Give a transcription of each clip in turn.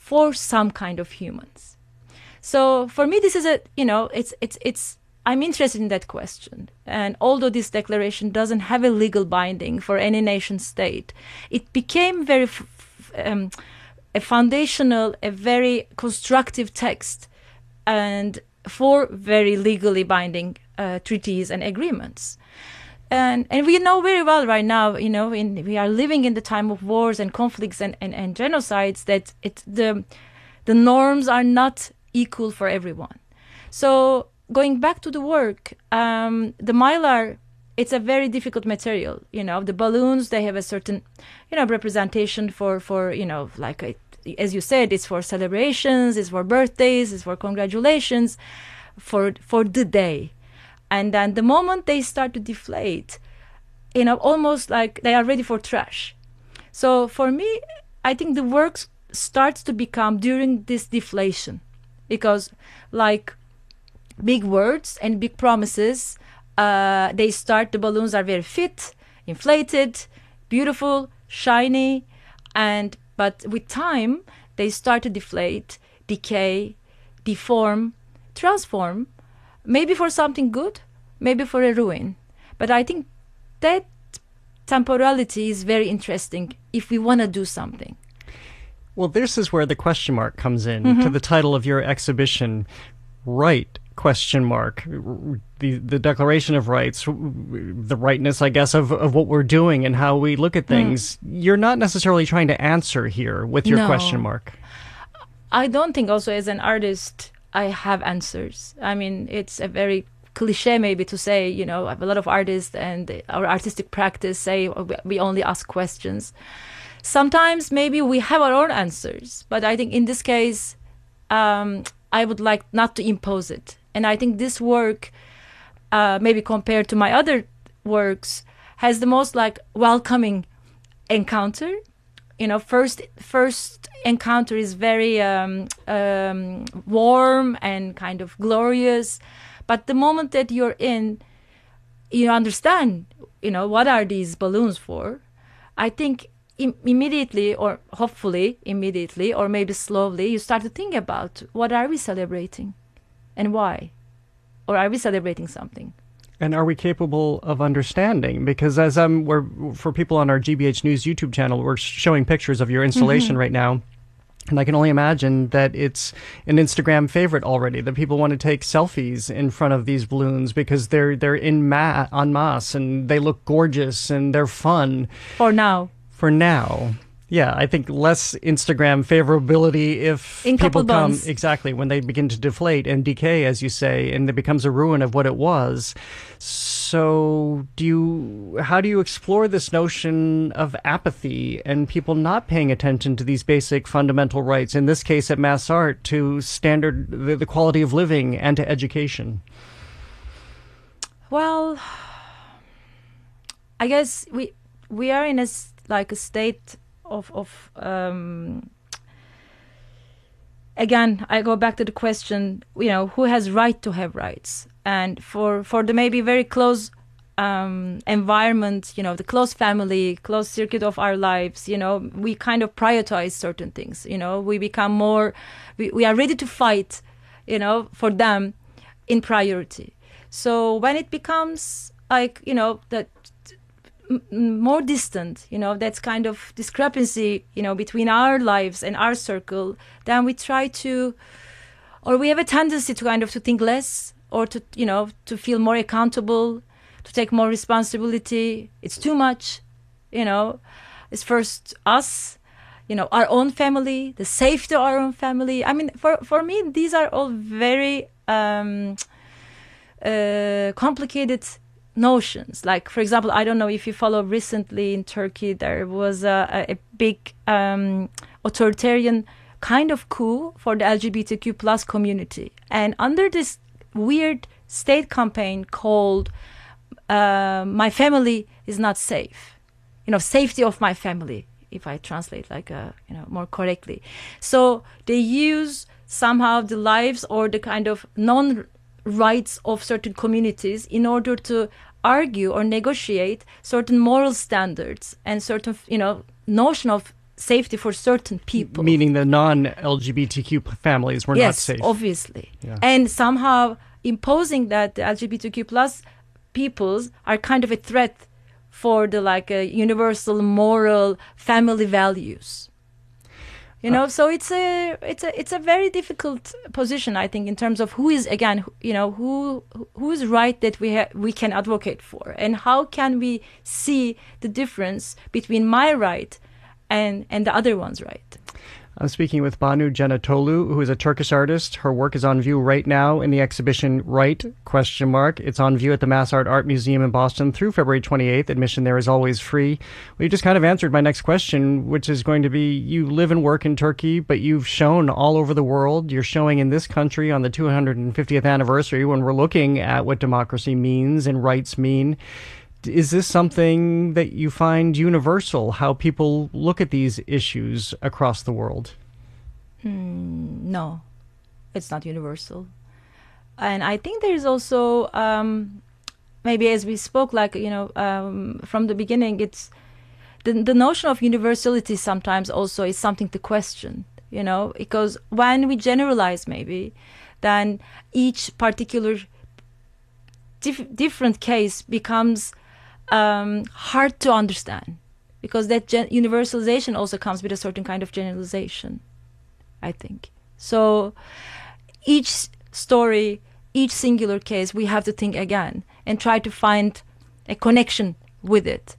for some kind of humans. So for me, this is I'm interested in that question. And although this declaration doesn't have a legal binding for any nation state, it became very a foundational, a very constructive text, and for very legally binding treaties and agreements. And we know very well right now, we are living in the time of wars and conflicts and genocides, that the norms are not equal for everyone. So going back to the work, the mylar, it's a very difficult material. The balloons, they have a certain, representation for as you said, it's for celebrations, it's for birthdays, it's for congratulations, for the day. And then the moment they start to deflate, almost like they are ready for trash. So for me, I think the work starts to become during this deflation, because like big words and big promises, the balloons are very fit, inflated, beautiful, shiny, but with time, they start to deflate, decay, deform, transform, maybe for something good, maybe for a ruin. But I think that temporality is very interesting if we want to do something. Well, this is where the question mark comes in to the title of your exhibition, Right? Question mark. The Declaration of Rights, the rightness, I guess, of what we're doing and how we look at things. You're not necessarily trying to answer here with your question mark. I don't think also as an artist I have answers. I mean, it's a very cliche maybe to say, a lot of artists and our artistic practice say we only ask questions. Sometimes maybe we have our own answers, but I think in this case, I would like not to impose it. And I think this work, maybe compared to my other works, has the most welcoming encounter. First encounter is very warm and kind of glorious, but the moment that you're in, you understand, what are these balloons for? I think immediately, or hopefully immediately, or maybe slowly, you start to think about what are we celebrating and why? Or are we celebrating something? And are we capable of understanding? Because as for people on our GBH News YouTube channel, we're showing pictures of your installation right now. And I can only imagine that it's an Instagram favorite already, that people want to take selfies in front of these balloons because they're en masse and they look gorgeous and they're fun. For now. Yeah, I think less Instagram favorability if people come, exactly, when they begin to deflate and decay, as you say, and it becomes a ruin of what it was. So how do you explore this notion of apathy and people not paying attention to these basic fundamental rights, in this case at Mass Art, to the quality of living and to education? Well, I guess we are in a state of again, I go back to the question, who has right to have rights? And for the maybe very close environment, the close family, close circuit of our lives, we kind of prioritize certain things, we become more, we are ready to fight, for them in priority. So when it becomes that more distant, that's kind of discrepancy, between our lives and our circle, then we try to, or we have a tendency to kind of to think less, or to, to feel more accountable, to take more responsibility. It's too much, it's first us, our own family, the safety of our own family. I mean, for me, these are all very complicated notions. Like, for example, I don't know if you follow, recently in Turkey there was a big authoritarian kind of coup for the LGBTQ plus community, and under this weird state campaign called "My family is not safe," safety of my family, if I translate more correctly. So they use somehow the lives or the kind of non-rights of certain communities in order to argue or negotiate certain moral standards and certain, notion of safety for certain people. Meaning the non-LGBTQ families were not safe. Yes, obviously. Yeah. And somehow imposing that the LGBTQ plus peoples are kind of a threat for the universal moral family values. So it's a very difficult position, I think, in terms of who is, again, who's right that we can advocate for, and how can we see the difference between my right and the other one's right. I'm speaking with Banu Cennet-Olu, who is a Turkish artist. Her work is on view right now in the exhibition Right? It's on view at the MassArt Museum in Boston through February 28th. Admission there is always free. Well, you just kind of answered my next question, which is going to be, you live and work in Turkey, but you've shown all over the world. You're showing in this country on the 250th anniversary when we're looking at what democracy means and rights mean. Is this something that you find universal, how people look at these issues across the world? No, it's not universal. And I think there's also, maybe as we spoke, from the beginning, it's the notion of universality sometimes also is something to question, because when we generalize maybe, then each particular different case becomes hard to understand, because that universalization also comes with a certain kind of generalization, I think. So each story, each singular case, we have to think again and try to find a connection with it,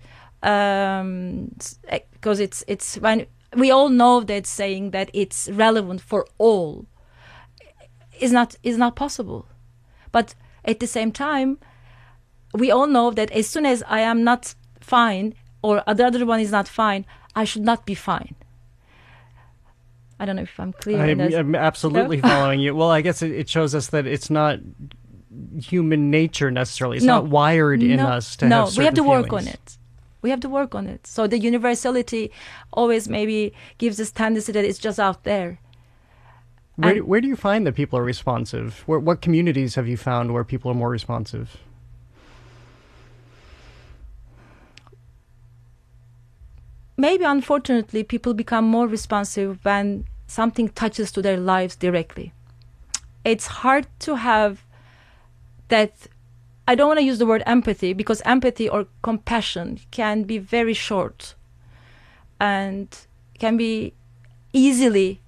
because it's when we all know that saying that it's relevant for all is not possible, but at the same time, we all know that as soon as I am not fine or the other one is not fine, I should not be fine. I don't know if I'm clear. I'm absolutely following you. Well, I guess it shows us that it's not human nature necessarily. It's not wired in us to have certain we have to work feelings. on it. We have to work on it. So the universality always maybe gives this tendency that it's just out there. Where do you find that people are responsive? What communities have you found where people are more responsive? Maybe, unfortunately, people become more responsive when something touches to their lives directly. It's hard to have that. I don't want to use the word empathy, because empathy or compassion can be very short and can be easily,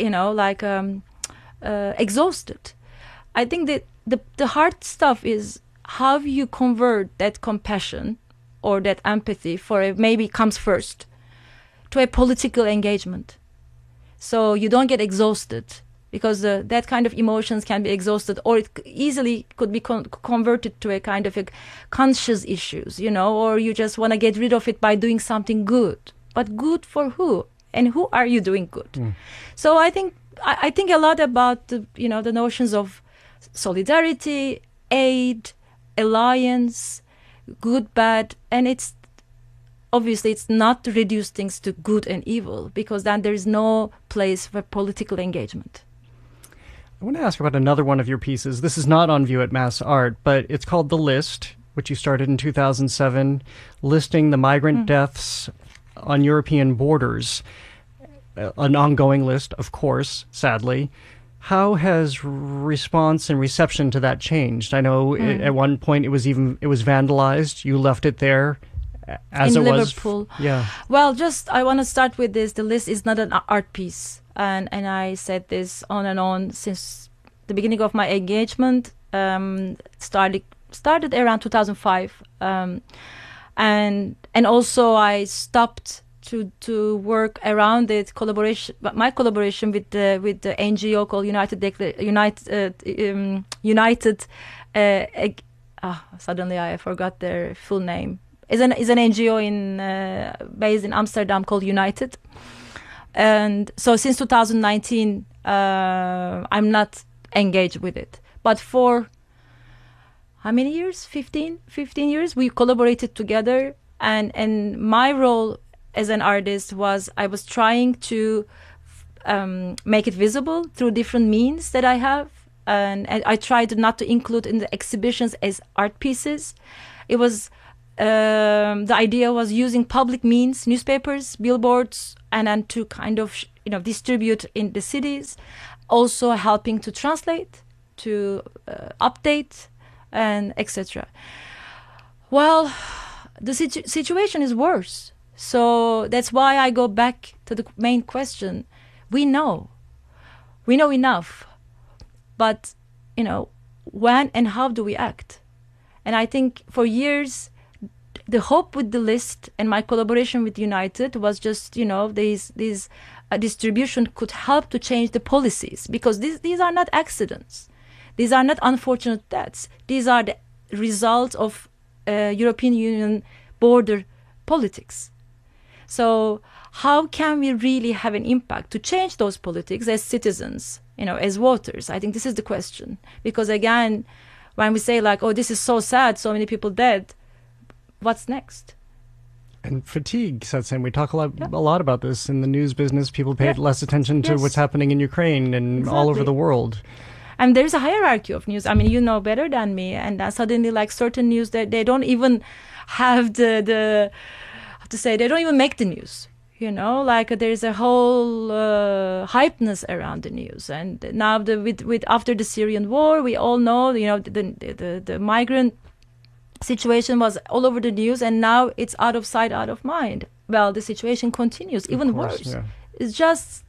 exhausted. I think that the hard stuff is how you convert that compassion or that empathy maybe comes first to a political engagement, so you don't get exhausted, because that kind of emotions can be exhausted, or it easily could be converted to a kind of a conscious issues, or you just want to get rid of it by doing something good. But good for who? And who are you doing good? So I think a lot about the notions of solidarity, aid, alliance, good, bad, and it's not to reduce things to good and evil, because then there is no place for political engagement. I want to ask about another one of your pieces. This is not on view at MassArt, but it's called The List, which you started in 2007, listing the migrant deaths on European borders. An ongoing list, of course, sadly. How has response and reception to that changed? I know at one point it was vandalized. You left it there as in it Liverpool. Was. Yeah. Well, I want to start with this. The list is not an art piece, and I said this on and on since the beginning of my engagement. Started around 2005, and also I stopped to work around it. My collaboration with the NGO called suddenly I forgot their full name. Is an NGO based in Amsterdam called United, and so since 2019 I'm not engaged with it. But for how many years? 15 years we collaborated together, and my role as an artist was I was trying to make it visible through different means that I have, and I tried not to include in the exhibitions as art pieces. It was the idea was using public means, newspapers, billboards, and then to kind of, distribute in the cities, also helping to translate, to update, and etc. Well, the situation is worse. So that's why I go back to the main question. We know enough, but, when and how do we act? And I think for years, the hope with the list and my collaboration with United was just, these distribution could help to change the policies, because these are not accidents. These are not unfortunate deaths. These are the results of European Union border politics. So how can we really have an impact to change those politics as citizens, as voters? I think this is the question. Because again, when we say like, oh, this is so sad, so many people dead, what's next? And fatigue sets in. We talk a lot about this in the news business. People pay less attention to what's happening in Ukraine and all over the world. And there's a hierarchy of news. I mean, you know better than me. And suddenly, like certain news, that they don't even have they don't even make the news. Like there's a whole hypeness around the news. And now after the Syrian war, we all know, the migrant situation was all over the news, and now it's out of sight, out of mind. Well, the situation continues, even worse. Yeah. It's just,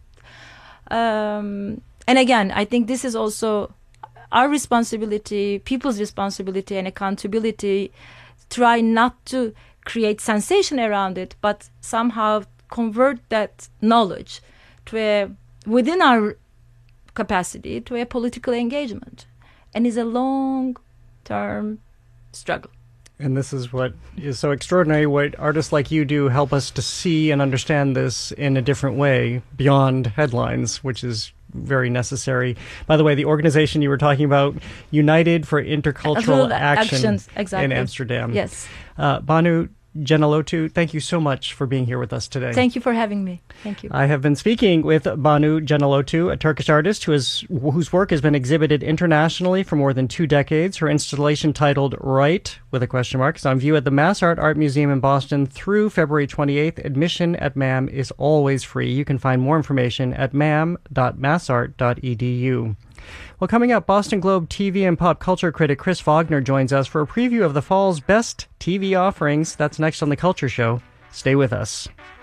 and again, I think this is also our responsibility, people's responsibility and accountability. Try not to create sensation around it, but somehow convert that knowledge to within our capacity to a political engagement, and is a long-term struggle. And this is what is so extraordinary. What artists like you do help us to see and understand this in a different way beyond headlines, which is very necessary. By the way, the organization you were talking about, United for Intercultural Action in Amsterdam. Yes. Banu Cengilotu, thank you so much for being here with us today. Thank you for having me. Thank you. I have been speaking with Banu Cengilotu, a Turkish artist whose work has been exhibited internationally for more than 2 decades. Her installation titled Right, with a question mark, is on view at the Massart Art Museum in Boston through February 28th. Admission at MAM is always free. You can find more information at mam.massart.edu. Well, coming up, Boston Globe TV and pop culture critic Chris Wagner joins us for a preview of the fall's best TV offerings. That's next on The Culture Show. Stay with us.